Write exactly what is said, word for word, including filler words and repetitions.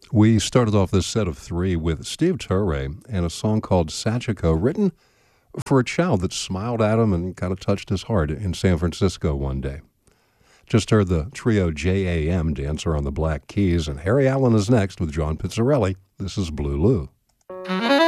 We started off this set of three with Steve Turre and a song called Sachiko, written for a child that smiled at him and kind of touched his heart in San Francisco one day. Just heard the trio J A M Dancer on the Black Keys, and Harry Allen is next with John Pizzarelli. This is Blue Lou.